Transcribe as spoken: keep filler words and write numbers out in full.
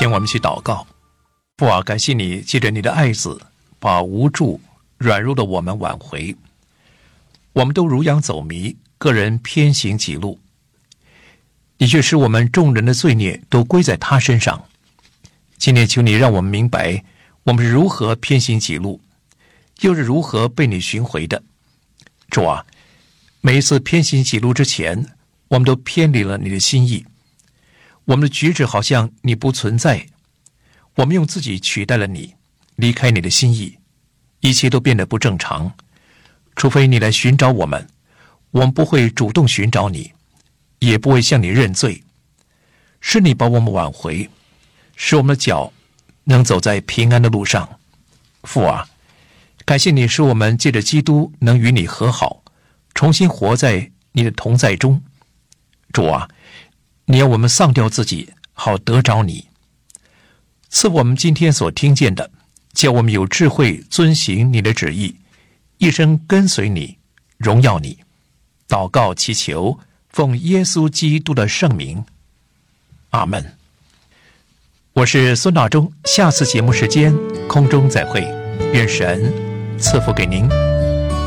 请我们去祷告。父啊，感谢你借着你的爱子，把无助软弱的我们挽回。我们都如羊走迷，个人偏行己路，你却使我们众人的罪孽都归在他身上。今天求你让我们明白，我们是如何偏行己路，又是如何被你寻回的。主啊，每一次偏行己路之前，我们都偏离了你的心意，我们的举止好像你不存在，我们用自己取代了你，离开你的心意，一切都变得不正常。除非你来寻找我们，我们不会主动寻找你，也不会向你认罪。是你把我们挽回，使我们的脚能走在平安的路上。父啊，感谢你使我们借着基督能与你和好，重新活在你的同在中。主啊，你要我们丧掉自己，好得着你。赐我们今天所听见的，叫我们有智慧遵行你的旨意，一生跟随你，荣耀你。祷告祈求，奉耶稣基督的圣名，阿们。我是孙大中，下次节目时间空中再会，愿神赐福给您。